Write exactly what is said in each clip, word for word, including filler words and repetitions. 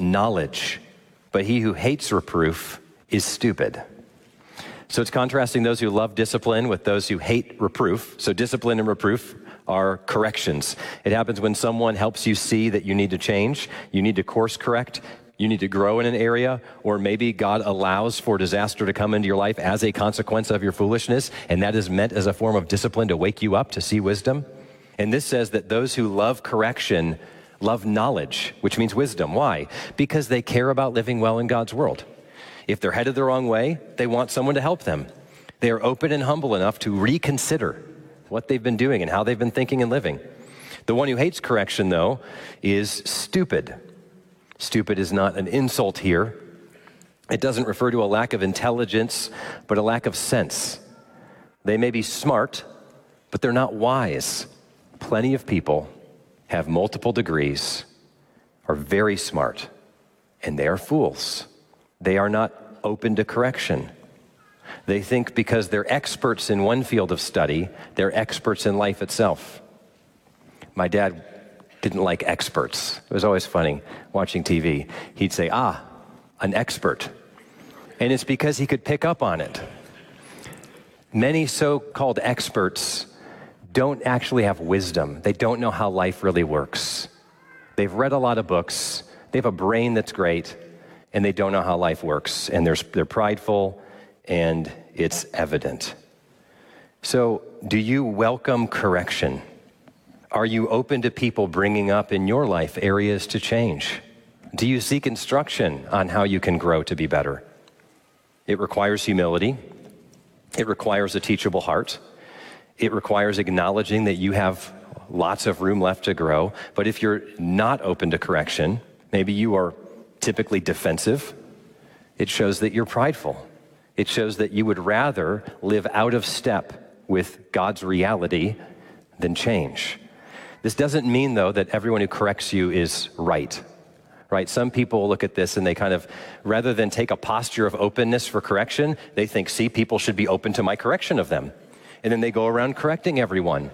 knowledge, but he who hates reproof is stupid. So it's contrasting those who love discipline with those who hate reproof. So discipline and reproof are corrections. It happens when someone helps you see that you need to change, you need to course correct, you need to grow in an area, or maybe God allows for disaster to come into your life as a consequence of your foolishness, and that is meant as a form of discipline to wake you up to see wisdom. And this says that those who love correction love knowledge, which means wisdom. Why? Because they care about living well in God's world. If they're headed the wrong way, they want someone to help them. They are open and humble enough to reconsider what they've been doing and how they've been thinking and living. The one who hates correction, though, is stupid. Stupid is not an insult here. It doesn't refer to a lack of intelligence, but a lack of sense. They may be smart, but they're not wise. Plenty of people have multiple degrees, are very smart, and they are fools. They are not open to correction. They think because they're experts in one field of study, they're experts in life itself. My dad didn't like experts. It was always funny watching T V. He'd say, ah, an expert. And it's because he could pick up on it. Many so-called experts don't actually have wisdom. They don't know how life really works. They've read a lot of books. They have a brain that's great, and they don't know how life works. And they're, they're prideful, and it's evident. So, do you welcome correction? Are you open to people bringing up in your life areas to change? Do you seek instruction on how you can grow to be better? It requires humility. It requires a teachable heart. It requires acknowledging that you have lots of room left to grow. But if you're not open to correction, maybe you are typically defensive, it shows that you're prideful. It shows that you would rather live out of step with God's reality than change. This doesn't mean, though, that everyone who corrects you is right, right? Some people look at this and they kind of, rather than take a posture of openness for correction, they think, see, people should be open to my correction of them. And then they go around correcting everyone.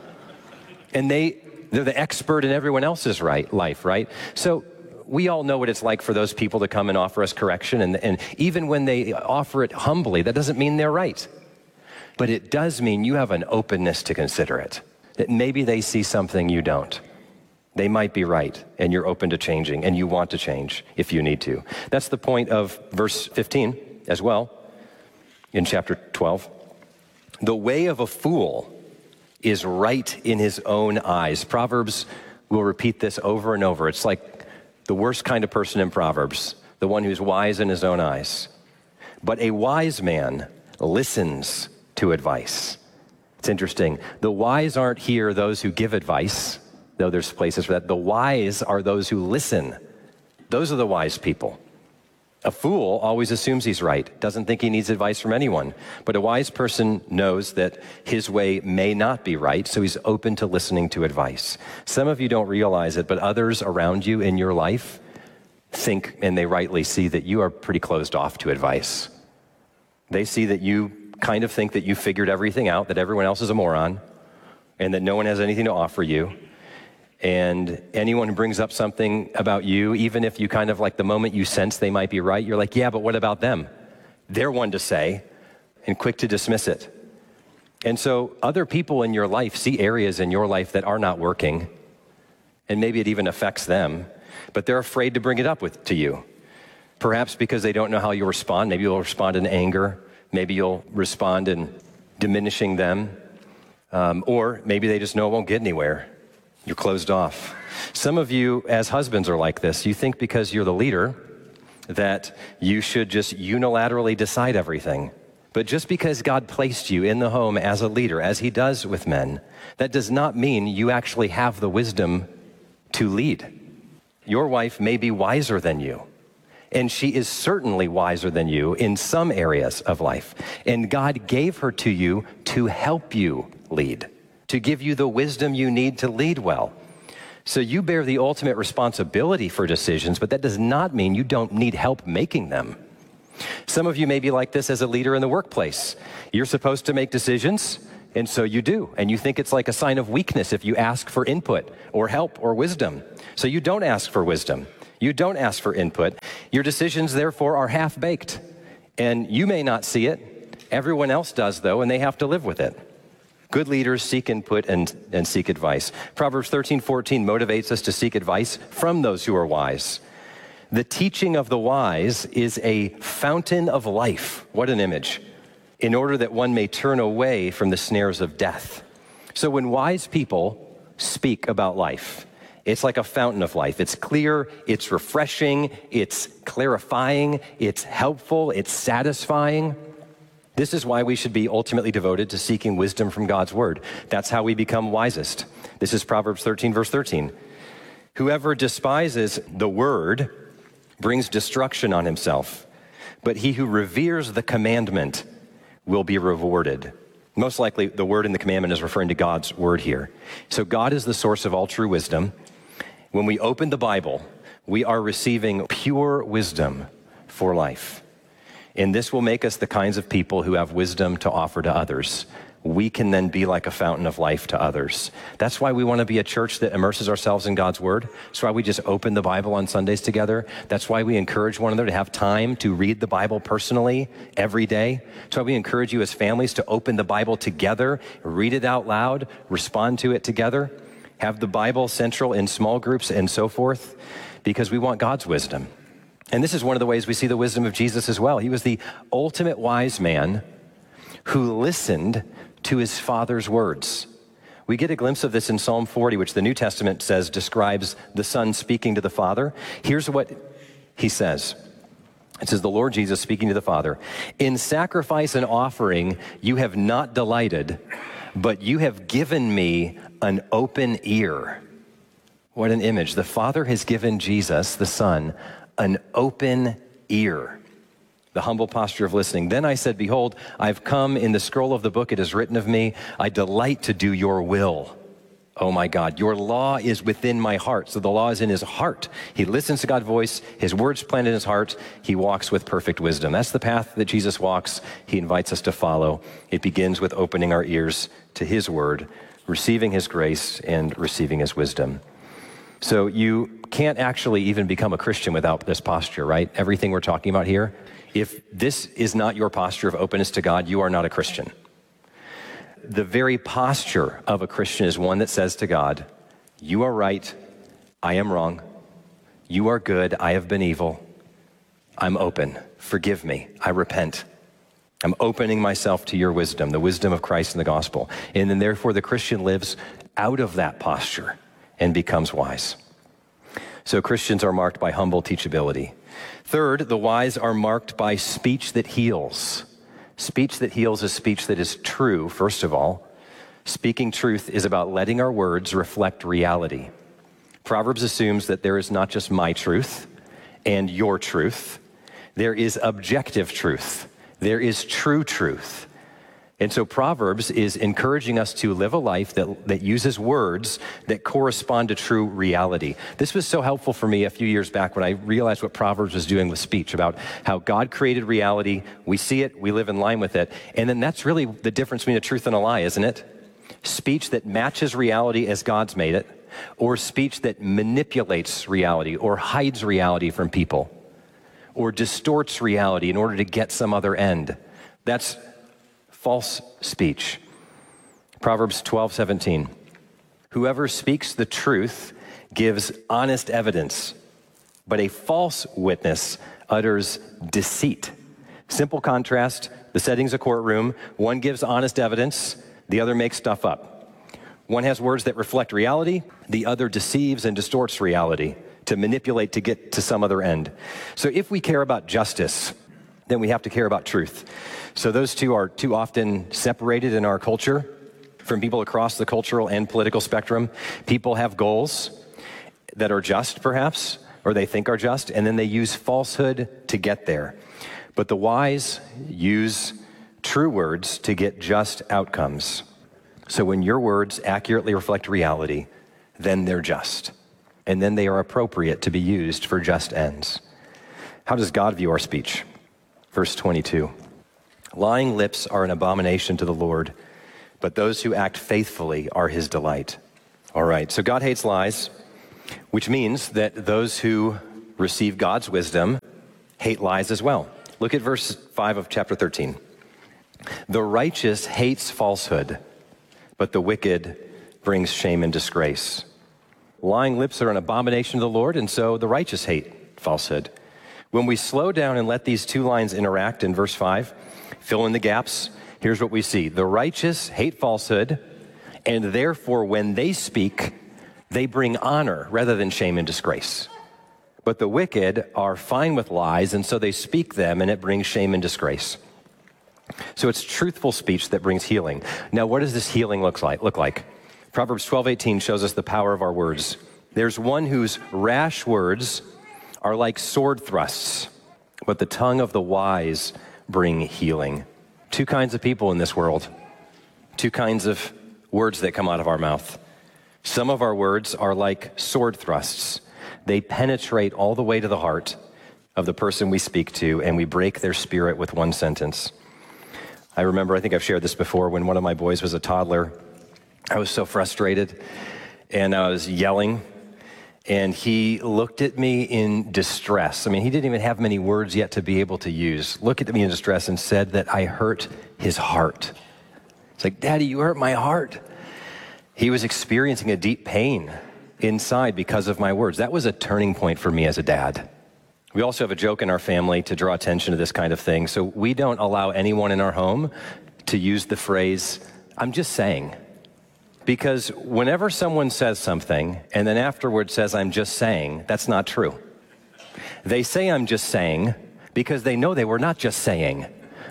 And they, they're the expert in everyone else's right, life, right? So we all know what it's like for those people to come and offer us correction. And, and even when they offer it humbly, that doesn't mean they're right. But it does mean you have an openness to consider it. That maybe they see something you don't. They might be right, and you're open to changing, and you want to change if you need to. That's the point of verse fifteen as well, in chapter twelve. The way of a fool is right in his own eyes. Proverbs will repeat this over and over. It's like the worst kind of person in Proverbs, the one who's wise in his own eyes. But a wise man listens to advice. It's interesting. The wise aren't here those who give advice, though there's places for that. The wise are those who listen. Those are the wise people. A fool always assumes he's right, doesn't think he needs advice from anyone. But a wise person knows that his way may not be right, so he's open to listening to advice. Some of you don't realize it, but others around you in your life think, and they rightly see, that you are pretty closed off to advice. They see that you kind of think that you figured everything out, that everyone else is a moron, and that no one has anything to offer you. And anyone who brings up something about you, even if you kind of like the moment you sense they might be right, you're like, yeah, but what about them? They're one to say, and quick to dismiss it. And so other people in your life see areas in your life that are not working, and maybe it even affects them, but they're afraid to bring it up with to you. Perhaps because they don't know how you'll respond. Maybe you'll respond in anger. Maybe you'll respond in diminishing them. Um, or maybe they just know it won't get anywhere. You're closed off. Some of you as husbands are like this. You think because you're the leader that you should just unilaterally decide everything. But just because God placed you in the home as a leader, as he does with men, that does not mean you actually have the wisdom to lead. Your wife may be wiser than you. And she is certainly wiser than you in some areas of life. And God gave her to you to help you lead, to give you the wisdom you need to lead well. So you bear the ultimate responsibility for decisions, but that does not mean you don't need help making them. Some of you may be like this as a leader in the workplace. You're supposed to make decisions, and so you do. And you think it's like a sign of weakness if you ask for input or help or wisdom. So you don't ask for wisdom. You don't ask for input. Your decisions, therefore, are half-baked. And you may not see it. Everyone else does, though, and they have to live with it. Good leaders seek input and, and seek advice. Proverbs thirteen fourteen motivates us to seek advice from those who are wise. The teaching of the wise is a fountain of life. What an image. In order that one may turn away from the snares of death. So when wise people speak about life, it's like a fountain of life. It's clear, it's refreshing, it's clarifying, it's helpful, it's satisfying. This is why we should be ultimately devoted to seeking wisdom from God's word. That's how we become wisest. This is Proverbs thirteen, verse thirteen. Whoever despises the word brings destruction on himself, but he who reveres the commandment will be rewarded. Most likely, the word in the commandment is referring to God's word here. So God is the source of all true wisdom. When we open the Bible, we are receiving pure wisdom for life. And this will make us the kinds of people who have wisdom to offer to others. We can then be like a fountain of life to others. That's why we want to be a church that immerses ourselves in God's word. That's why we just open the Bible on Sundays together. That's why we encourage one another to have time to read the Bible personally every day. That's why we encourage you as families to open the Bible together, read it out loud, respond to it together, have the Bible central in small groups and so forth, because we want God's wisdom. And this is one of the ways we see the wisdom of Jesus as well. He was the ultimate wise man who listened to his Father's words. We get a glimpse of this in Psalm forty, which the New Testament says describes the Son speaking to the Father. Here's what he says. It says, the Lord Jesus speaking to the Father, in sacrifice and offering you have not delighted, but you have given me an open ear. What an image. The Father has given Jesus, the Son, an open ear. The humble posture of listening. Then I said, behold, I've come. In the scroll of the book it is written of me, I delight to do your will. Oh my God, your law is within my heart. So the law is in his heart. He listens to God's voice. His words planted in his heart. He walks with perfect wisdom. That's the path that Jesus walks. He invites us to follow. It begins with opening our ears to his word, receiving his grace, and receiving his wisdom. So you can't actually even become a Christian without this posture, right? Everything we're talking about here. If this is not your posture of openness to God, you are not a Christian. The very posture of a Christian is one that says to God, you are right, I am wrong. You are good, I have been evil. I'm open, forgive me, I repent. I'm opening myself to your wisdom, the wisdom of Christ and the gospel. And then therefore the Christian lives out of that posture and becomes wise. So Christians are marked by humble teachability. Third, the wise are marked by speech that heals. Speech that heals is speech that is true, first of all. Speaking truth is about letting our words reflect reality. Proverbs assumes that there is not just my truth and your truth. There is objective truth. There is true truth. And so Proverbs is encouraging us to live a life that, that uses words that correspond to true reality. This was so helpful for me a few years back when I realized what Proverbs was doing with speech, about how God created reality. We see it, we live in line with it. And then that's really the difference between a truth and a lie, isn't it? Speech that matches reality as God's made it, or speech that manipulates reality or hides reality from people, or distorts reality in order to get some other end. That's false speech. Proverbs twelve seventeen. Whoever speaks the truth gives honest evidence, but a false witness utters deceit. Simple contrast, the setting's a courtroom. One gives honest evidence, the other makes stuff up. One has words that reflect reality, the other deceives and distorts reality to manipulate to get to some other end. So if we care about justice, then we have to care about truth. So those two are too often separated in our culture from people across the cultural and political spectrum. People have goals that are just, perhaps, or they think are just, and then they use falsehood to get there. But the wise use true words to get just outcomes. So when your words accurately reflect reality, then they're just. And then they are appropriate to be used for just ends. How does God view our speech? Verse twenty-two. Lying lips are an abomination to the Lord, but those who act faithfully are his delight. All right, so God hates lies, which means that those who receive God's wisdom, hate lies as well. Look at verse five of chapter thirteen. The righteous hates falsehood, but the wicked brings shame and disgrace. Lying lips are an abomination to the Lord, and so the righteous hate falsehood. When we slow down and let these two lines interact in verse five, fill in the gaps, here's what we see. The righteous hate falsehood, and therefore when they speak, they bring honor rather than shame and disgrace. But the wicked are fine with lies, and so they speak them, and it brings shame and disgrace. So it's truthful speech that brings healing. Now, what does this healing look like? Look like? Proverbs twelve eighteen shows us the power of our words. There's one whose rash words are like sword thrusts, but the tongue of the wise bring healing. Two kinds of people in this world. Two kinds of words that come out of our mouth. Some of our words are like sword thrusts. They penetrate all the way to the heart of the person we speak to, and we break their spirit with one sentence. I remember, I think I've shared this before, when one of my boys was a toddler, I was so frustrated, and I was yelling, and he looked at me in distress. I mean, he didn't even have many words yet to be able to use. Looked at me in distress and said that I hurt his heart. It's like, Daddy, you hurt my heart. He was experiencing a deep pain inside because of my words. That was a turning point for me as a dad. We also have a joke in our family to draw attention to this kind of thing. So we don't allow anyone in our home to use the phrase, I'm just saying. Because whenever someone says something and then afterwards says, I'm just saying, that's not true. They say I'm just saying because they know they were not just saying.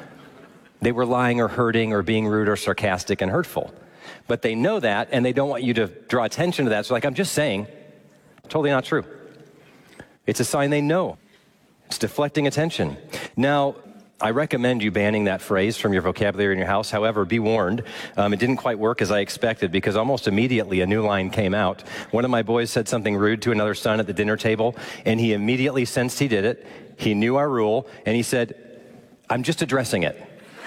They were lying or hurting or being rude or sarcastic and hurtful. But they know that, and they don't want you to draw attention to that. So like, I'm just saying, totally not true. It's a sign they know. It's deflecting attention. Now, I recommend you banning that phrase from your vocabulary in your house. However, be warned, um, it didn't quite work as I expected, because almost immediately a new line came out. One of my boys said something rude to another son at the dinner table, and he immediately sensed he did it. He knew our rule, and he said, I'm just addressing it.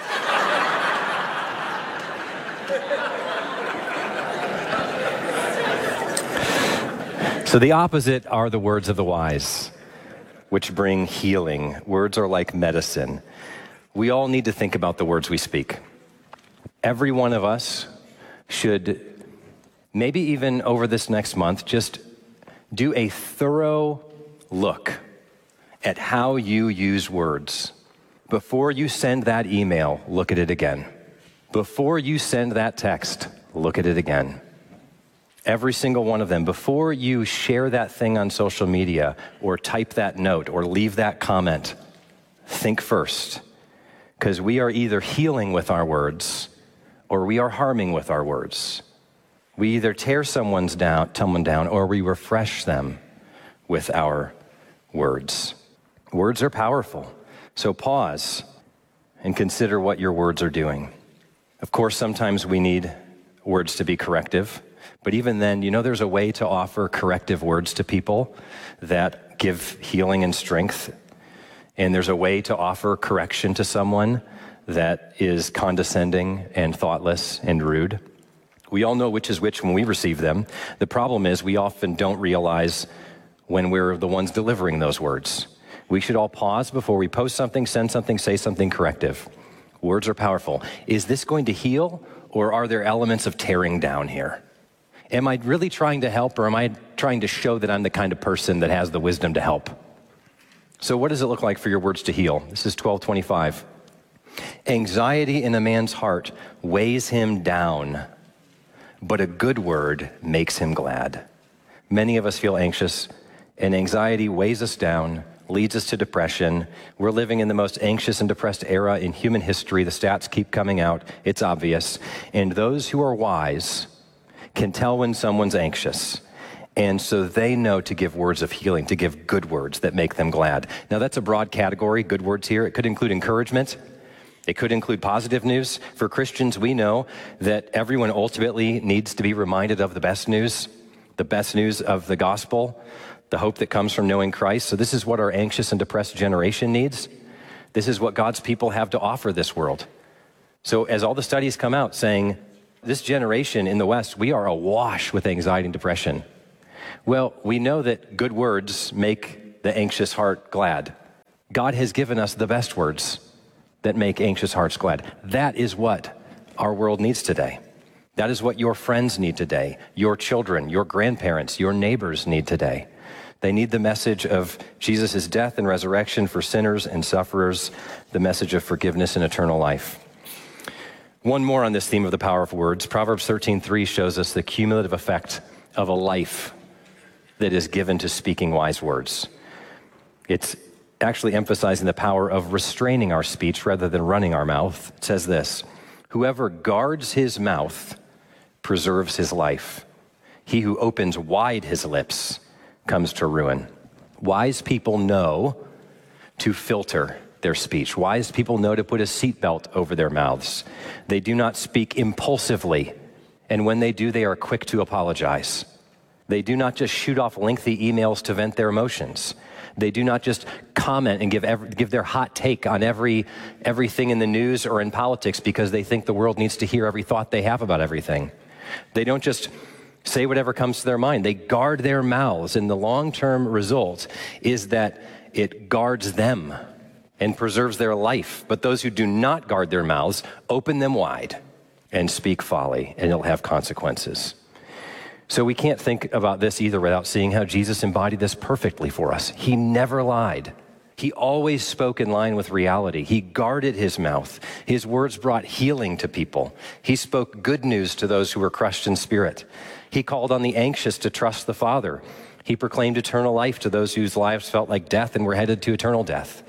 So the opposite are the words of the wise, which bring healing. Words are like medicine. We all need to think about the words we speak. Every one of us should, maybe even over this next month, just do a thorough look at how you use words. Before you send that email, look at it again. Before you send that text, look at it again. Every single one of them. Before you share that thing on social media or type that note or leave that comment, think first. Because we are either healing with our words or we are harming with our words. We either tear someone's down, someone down or we refresh them with our words. Words are powerful. So pause and consider what your words are doing. Of course, sometimes we need words to be corrective. But even then, you know, there's a way to offer corrective words to people that give healing and strength. And there's a way to offer correction to someone that is condescending and thoughtless and rude. We all know which is which when we receive them. The problem is we often don't realize when we're the ones delivering those words. We should all pause before we post something, send something, say something corrective. Words are powerful. Is this going to heal, or are there elements of tearing down here? Am I really trying to help, or am I trying to show that I'm the kind of person that has the wisdom to help? So what does it look like for your words to heal? This is twelve twenty-five. Anxiety in a man's heart weighs him down, but a good word makes him glad. Many of us feel anxious, and anxiety weighs us down, leads us to depression. We're living in the most anxious and depressed era in human history. The stats keep coming out. It's obvious. And those who are wise can tell when someone's anxious. And so they know to give words of healing, to give good words that make them glad. Now that's a broad category, good words here. It could include encouragement. It could include positive news. For Christians, we know that everyone ultimately needs to be reminded of the best news, the best news of the gospel, the hope that comes from knowing Christ. So this is what our anxious and depressed generation needs. This is what God's people have to offer this world. So as all the studies come out saying, this generation in the West, we are awash with anxiety and depression. Well, we know that good words make the anxious heart glad. God has given us the best words that make anxious hearts glad. That is what our world needs today. That is what your friends need today, your children, your grandparents, your neighbors need today. They need the message of Jesus' death and resurrection for sinners and sufferers, the message of forgiveness and eternal life. One more on this theme of the power of words. Proverbs thirteen three shows us the cumulative effect of a life that is given to speaking wise words. It's actually emphasizing the power of restraining our speech rather than running our mouth. It says this, whoever guards his mouth preserves his life. He who opens wide his lips comes to ruin. Wise people know to filter their speech. Wise people know to put a seatbelt over their mouths. They do not speak impulsively, and when they do, they are quick to apologize. They do not just shoot off lengthy emails to vent their emotions. They do not just comment and give every, give their hot take on every everything in the news or in politics because they think the world needs to hear every thought they have about everything. They don't just say whatever comes to their mind. They guard their mouths, and the long-term result is that it guards them and preserves their life. But those who do not guard their mouths, open them wide and speak folly, and it'll have consequences. So we can't think about this either without seeing how Jesus embodied this perfectly for us. He never lied. He always spoke in line with reality. He guarded his mouth. His words brought healing to people. He spoke good news to those who were crushed in spirit. He called on the anxious to trust the Father. He proclaimed eternal life to those whose lives felt like death and were headed to eternal death.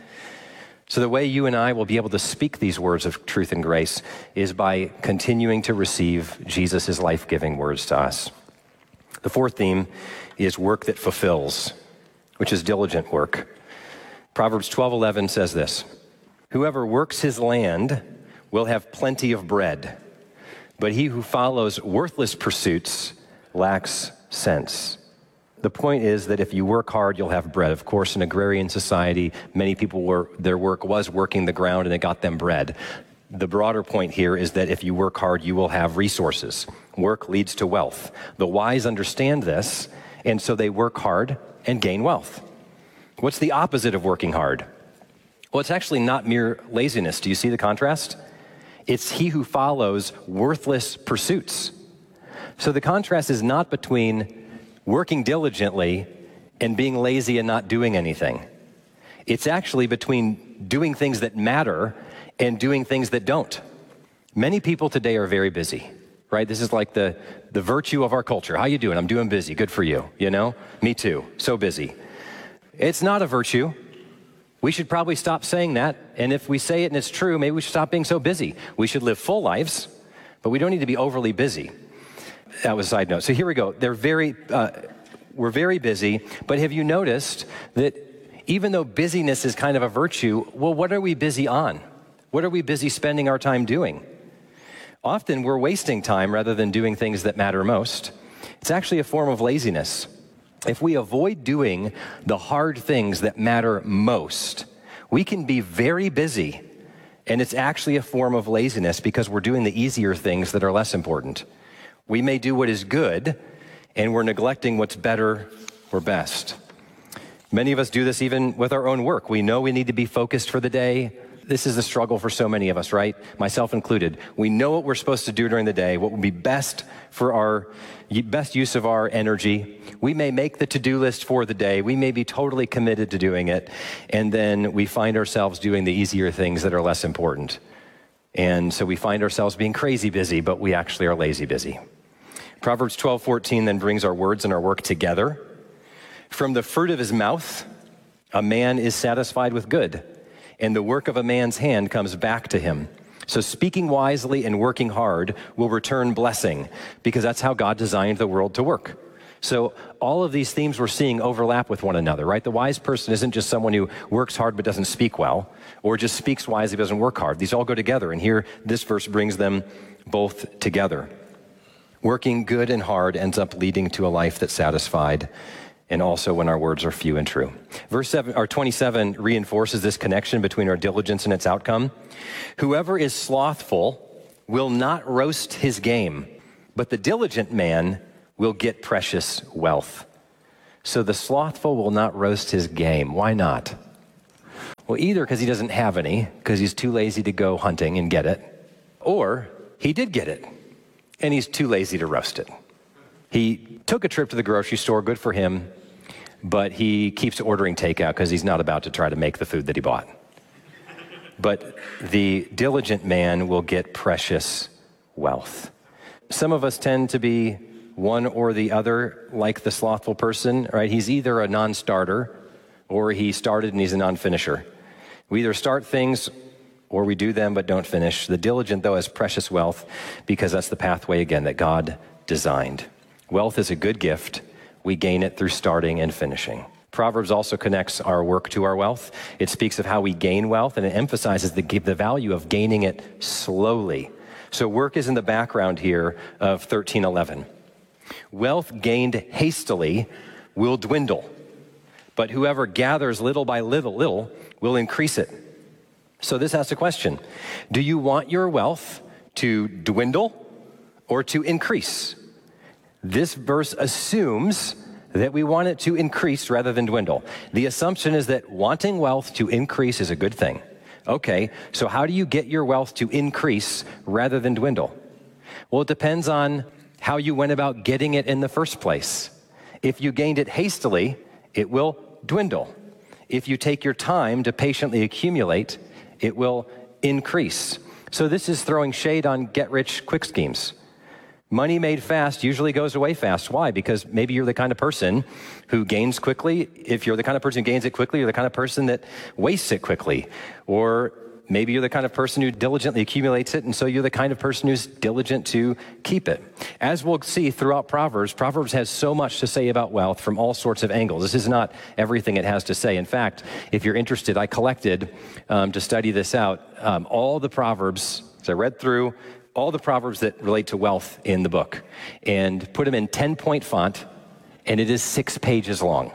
So the way you and I will be able to speak these words of truth and grace is by continuing to receive Jesus' life-giving words to us. The fourth theme is work that fulfills, which is diligent work. Proverbs twelve eleven says this, whoever works his land will have plenty of bread, but he who follows worthless pursuits lacks sense. The point is that if you work hard, you'll have bread. Of course, in agrarian society, many people were, their work was working the ground and it got them bread. The broader point here is that if you work hard, you will have resources. Work leads to wealth. The wise understand this, and so they work hard and gain wealth. What's the opposite of working hard? Well, it's actually not mere laziness. Do you see the contrast? It's he who follows worthless pursuits. So the contrast is not between working diligently and being lazy and not doing anything. It's actually between doing things that matter and doing things that don't. Many people today are very busy, right? This is like the, the virtue of our culture. How you doing? I'm doing busy. Good for you, you know? Me too. So busy. It's not a virtue. We should probably stop saying that. And if we say it and it's true, maybe we should stop being so busy. We should live full lives, but we don't need to be overly busy. That was a side note. So here we go. They're very, uh, we're very busy, but have you noticed that even though busyness is kind of a virtue, well, what are we busy on? What are we busy spending our time doing? Often we're wasting time rather than doing things that matter most. It's actually a form of laziness. If we avoid doing the hard things that matter most, we can be very busy, and it's actually a form of laziness because we're doing the easier things that are less important. We may do what is good, and we're neglecting what's better or best. Many of us do this even with our own work. We know we need to be focused for the day. This is the struggle for so many of us, right? Myself included. We know what we're supposed to do during the day, what would be best for our best use of our energy. We may make the to-do list for the day. We may be totally committed to doing it. And then we find ourselves doing the easier things that are less important. And so we find ourselves being crazy busy, but we actually are lazy busy. Proverbs twelve fourteen then brings our words and our work together. From the fruit of his mouth, a man is satisfied with good, and the work of a man's hand comes back to him. So speaking wisely and working hard will return blessing, because that's how God designed the world to work. So all of these themes we're seeing overlap with one another, right? The wise person isn't just someone who works hard but doesn't speak well, or just speaks wisely but doesn't work hard. These all go together, and here this verse brings them both together. Working good and hard ends up leading to a life that's satisfied, and also when our words are few and true. Verse seven, or twenty-seven reinforces this connection between our diligence and its outcome. Whoever is slothful will not roast his game, but the diligent man will get precious wealth. So the slothful will not roast his game. Why not? Well, either because he doesn't have any, because he's too lazy to go hunting and get it, or he did get it, and he's too lazy to roast it. He took a trip to the grocery store, good for him, but he keeps ordering takeout because he's not about to try to make the food that he bought. But the diligent man will get precious wealth. Some of us tend to be one or the other, like the slothful person, right? He's either a non-starter or he started and he's a non-finisher. We either start things or we do them but don't finish. The diligent, though, has precious wealth because that's the pathway, again, that God designed. Wealth is a good gift. We gain it through starting and finishing. Proverbs also connects our work to our wealth. It speaks of how we gain wealth, and it emphasizes the, the value of gaining it slowly. So work is in the background here of thirteen eleven. Wealth gained hastily will dwindle, but whoever gathers little by little, little will increase it. So this asks a question. Do you want your wealth to dwindle or to increase? This verse assumes that we want it to increase rather than dwindle. The assumption is that wanting wealth to increase is a good thing. Okay, so how do you get your wealth to increase rather than dwindle? Well, it depends on how you went about getting it in the first place. If you gained it hastily, it will dwindle. If you take your time to patiently accumulate, it will increase. So this is throwing shade on get-rich-quick schemes. Money made fast usually goes away fast. Why? Because maybe you're the kind of person who gains quickly. If you're the kind of person who gains it quickly, you're the kind of person that wastes it quickly. Or maybe you're the kind of person who diligently accumulates it, and so you're the kind of person who's diligent to keep it. As we'll see throughout Proverbs, Proverbs has so much to say about wealth from all sorts of angles. This is not everything it has to say. In fact, if you're interested, I collected, um, to study this out, um, all the Proverbs, as I read through, all the Proverbs that relate to wealth in the book, and put them in ten-point font, and it is six pages long.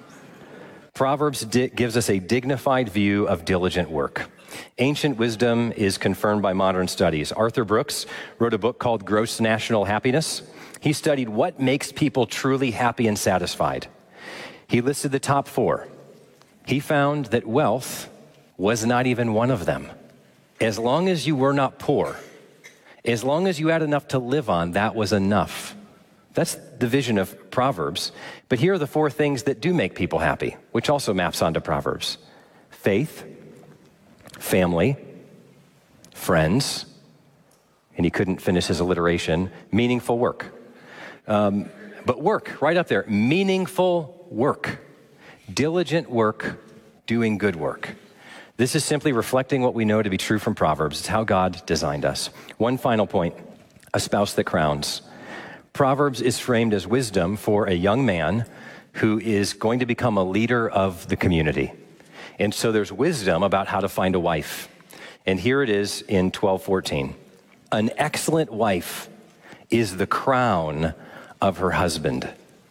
Proverbs di- gives us a dignified view of diligent work. Ancient wisdom is confirmed by modern studies. Arthur Brooks wrote a book called Gross National Happiness. He studied what makes people truly happy and satisfied. He listed the top four. He found that wealth was not even one of them. As long as you were not poor, as long as you had enough to live on, that was enough. That's the vision of Proverbs. But here are the four things that do make people happy, which also maps onto Proverbs. Faith, family, friends, and he couldn't finish his alliteration, meaningful work. Um, but work, right up there, meaningful work, diligent work, doing good work. This is simply reflecting what we know to be true from Proverbs. It's how God designed us. One final point, a spouse that crowns. Proverbs is framed as wisdom for a young man who is going to become a leader of the community. And so there's wisdom about how to find a wife. And here it is in twelve fourteen. An excellent wife is the crown of her husband,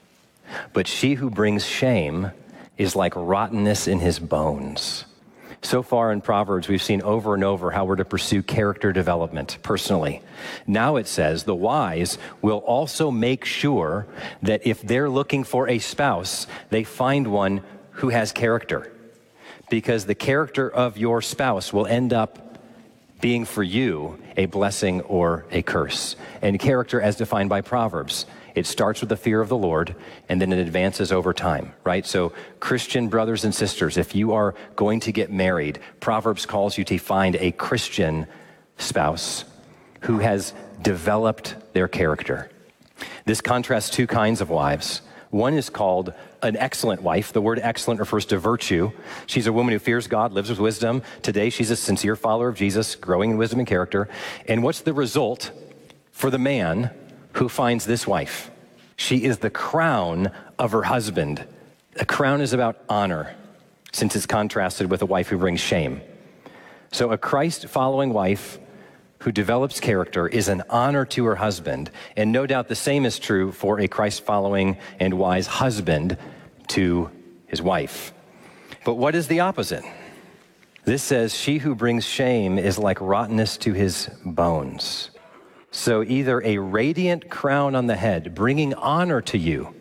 but she who brings shame is like rottenness in his bones. So far in Proverbs, we've seen over and over how we're to pursue character development personally. Now it says the wise will also make sure that if they're looking for a spouse, they find one who has character. Because the character of your spouse will end up being for you a blessing or a curse. And character as defined by Proverbs, it starts with the fear of the Lord, and then it advances over time, right? So Christian brothers and sisters, if you are going to get married, Proverbs calls you to find a Christian spouse who has developed their character. This contrasts two kinds of wives. One is called an excellent wife. The word excellent refers to virtue. She's a woman who fears God, lives with wisdom. Today, she's a sincere follower of Jesus, growing in wisdom and character. And what's the result for the man who finds this wife? She is the crown of her husband. A crown is about honor, since it's contrasted with a wife who brings shame. So a Christ-following wife who develops character is an honor to her husband. And no doubt the same is true for a Christ-following and wise husband to his wife. But what is the opposite? This says, she who brings shame is like rottenness to his bones. So either a radiant crown on the head, bringing honor to you,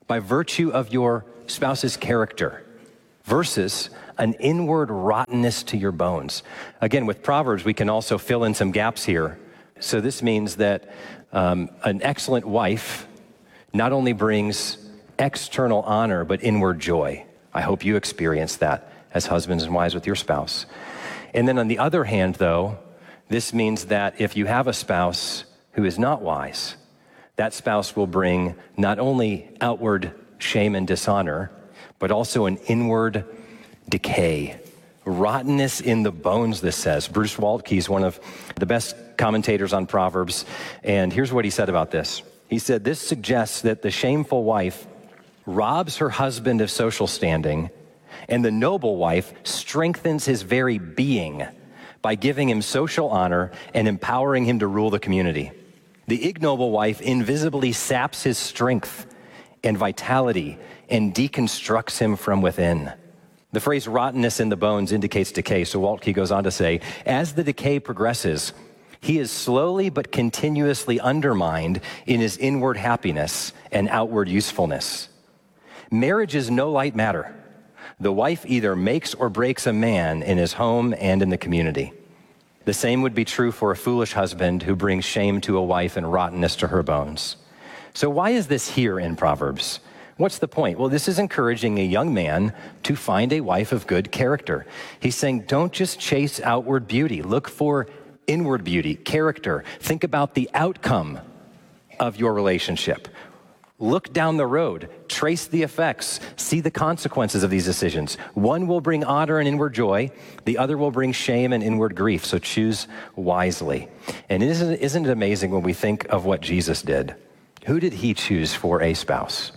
by virtue of your spouse's character versus an inward rottenness to your bones. Again, with Proverbs, we can also fill in some gaps here. So this means that um, an excellent wife not only brings external honor, but inward joy. I hope you experience that as husbands and wives with your spouse. And then on the other hand, though, this means that if you have a spouse who is not wise, that spouse will bring not only outward shame and dishonor, but also an inward decay. Rottenness in the bones, this says. Bruce Waltke is one of the best commentators on Proverbs, and here's what he said about this. He said, this suggests that the shameful wife robs her husband of social standing, and the noble wife strengthens his very being by giving him social honor and empowering him to rule the community. The ignoble wife invisibly saps his strength and vitality and deconstructs him from within. The phrase rottenness in the bones indicates decay, so Waltke goes on to say, as the decay progresses, he is slowly but continuously undermined in his inward happiness and outward usefulness. Marriage is no light matter. The wife either makes or breaks a man in his home and in the community. The same would be true for a foolish husband who brings shame to a wife and rottenness to her bones. So why is this here in Proverbs? What's the point? Well, this is encouraging a young man to find a wife of good character. He's saying, don't just chase outward beauty. Look for inward beauty, character. Think about the outcome of your relationship. Look down the road, trace the effects, see the consequences of these decisions. One will bring honor and inward joy, the other will bring shame and inward grief, so choose wisely. And isn't, isn't it amazing when we think of what Jesus did? Who did he choose for a spouse?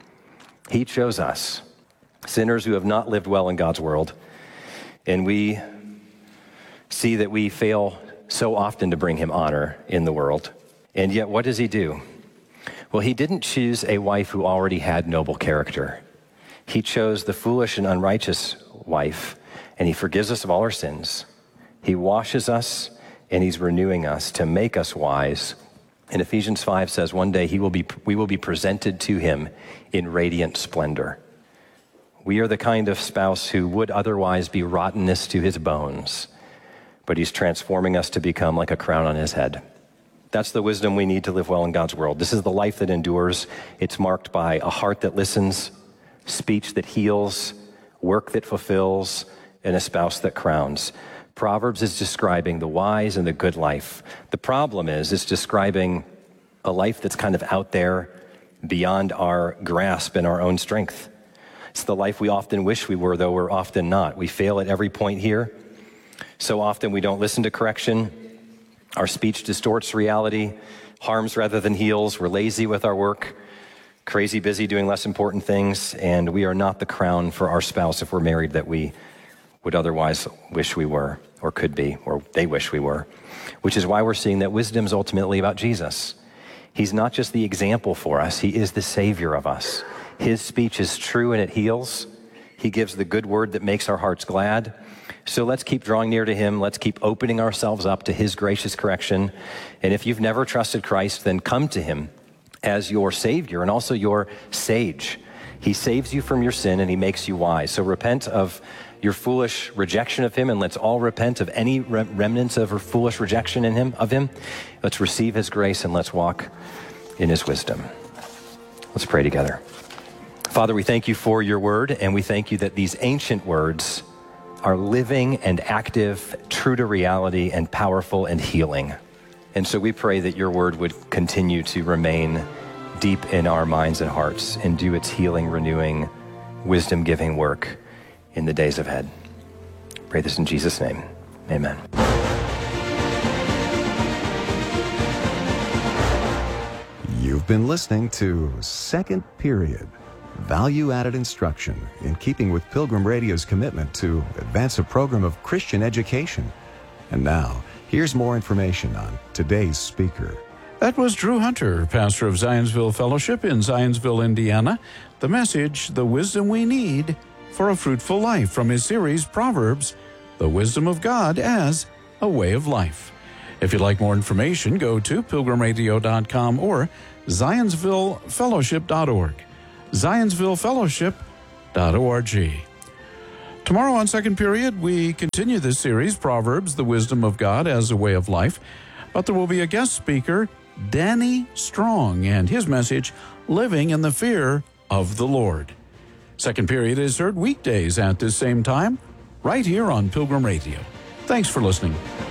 He chose us, sinners who have not lived well in God's world, and we see that we fail so often to bring him honor in the world. And yet, what does he do? Well, he didn't choose a wife who already had noble character. He chose the foolish and unrighteous wife, and he forgives us of all our sins. He washes us, and he's renewing us to make us wise. And Ephesians five says one day he will be, we will be presented to him in radiant splendor. We are the kind of spouse who would otherwise be rottenness to his bones, but he's transforming us to become like a crown on his head. That's the wisdom we need to live well in God's world. This is the life that endures. It's marked by a heart that listens, speech that heals, work that fulfills, and a spouse that crowns. Proverbs is describing the wise and the good life. The problem is, it's describing a life that's kind of out there beyond our grasp and our own strength. It's the life we often wish we were, though we're often not. We fail at every point here. So often we don't listen to correction. Our speech distorts reality, harms rather than heals. We're lazy with our work, crazy busy doing less important things, and we are not the crown for our spouse if we're married that we would otherwise wish we were, or could be, or they wish we were. Which is why we're seeing that wisdom is ultimately about Jesus. He's not just the example for us, he is the Savior of us. His speech is true and it heals. He gives the good word that makes our hearts glad. So let's keep drawing near to him. Let's keep opening ourselves up to his gracious correction. And if you've never trusted Christ, then come to him as your Savior and also your sage. He saves you from your sin and he makes you wise. So repent of your foolish rejection of him, and let's all repent of any remnants of our foolish rejection in him, of him. Let's receive his grace and let's walk in his wisdom. Let's pray together. Father, we thank you for your word, and we thank you that these ancient words are living and active, true to reality, and powerful and healing. And so we pray that your word would continue to remain deep in our minds and hearts and do its healing, renewing, wisdom-giving work in the days ahead. Pray this in Jesus' name. Amen. You've been listening to Second Period, value-added instruction in keeping with Pilgrim Radio's commitment to advance a program of Christian education. And now, here's more information on today's speaker. That was Drew Hunter, pastor of Zionsville Fellowship in Zionsville, Indiana. The message, The Wisdom We Need for a Fruitful Life, from his series, Proverbs, The Wisdom of God as a Way of Life. If you'd like more information, go to pilgrim radio dot com or zionsville fellowship dot org. zionsville fellowship dot org. Tomorrow on Second Period, we continue this series, Proverbs, the Wisdom of God as a Way of Life. But there will be a guest speaker, Danny Strong, and his message, Living in the Fear of the Lord. Second Period is heard weekdays at this same time, right here on Pilgrim Radio. Thanks for listening.